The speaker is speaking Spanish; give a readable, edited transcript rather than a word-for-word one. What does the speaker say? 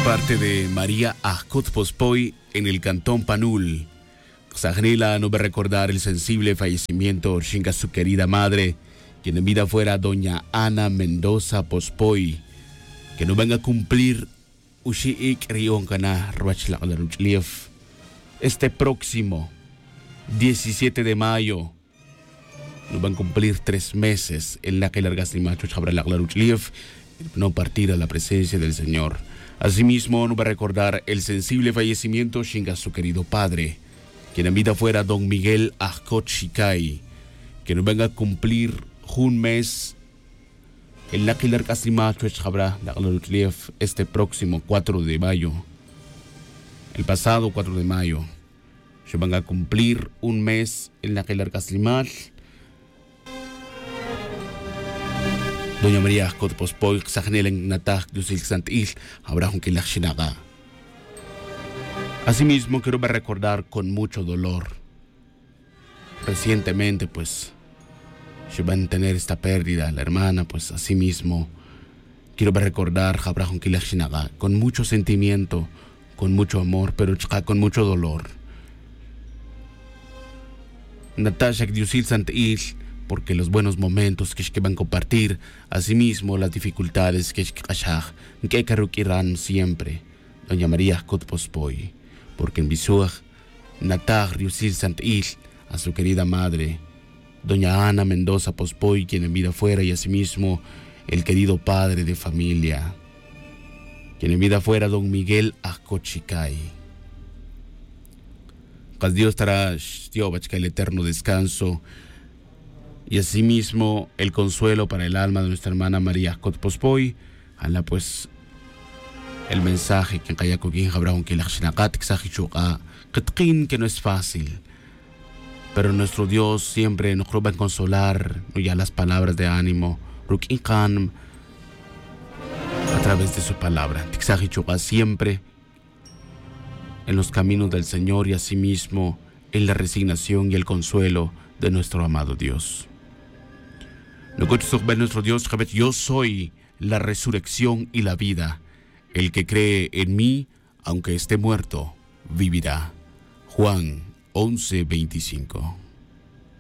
parte de María Ajcot Pospoy en el Cantón Panul. Sagnila no va a recordar el sensible fallecimiento de su querida madre, quien en vida fuera doña Ana Mendoza Pospoy, que no venga a cumplir Ushiik Rion Kana Ruachlaqlaruchliev este próximo 17 de mayo. No van a cumplir 3 meses en la que largas limacho Chabralaqlaruchliev no partir a la presencia del Señor. Asimismo, no va a recordar el sensible fallecimiento de su querido padre, quien en vida fuera don Miguel Ajcot Shicay, que no venga a cumplir un mes en la que largas limacho Chabralaqlaruchliev este próximo 4 de mayo. El pasado 4 de mayo. Se van a cumplir un mes en la que largas limacho Doña María Ajcot Pospoy, Sagnelen Nataj, Dusil Santil, Abraham Kilachinaga. Asimismo, quiero recordar con mucho dolor. Recientemente, pues, se van a tener esta pérdida, la hermana, pues, asimismo, quiero recordar Abraham Kilachinaga con mucho sentimiento, con mucho amor, pero con mucho dolor. Natasha Dusil Santil, porque los buenos momentos que van a compartir, asimismo las dificultades que irán siempre. Doña María Ajcot Pospoy, porque en Bisuaj, Natag Riusil Santil, a su querida madre, doña Ana Mendoza Pospoy, quien en vida fuera, y asimismo el querido padre de familia, quien en vida fuera don Miguel Ajcot Shicay. Pues Dios estará, el eterno descanso, y asimismo el consuelo para el alma de nuestra hermana María Ajcot Pospoy. Ala pues el mensaje que que no es fácil, pero nuestro Dios siempre nos va a consolar, ya las palabras de ánimo a través de su palabra. Siempre en los caminos del Señor y asimismo en la resignación y el consuelo de nuestro amado Dios. Nuestro Dios, yo soy la resurrección y la vida. El que cree en mí, aunque esté muerto, vivirá. Juan 11:25.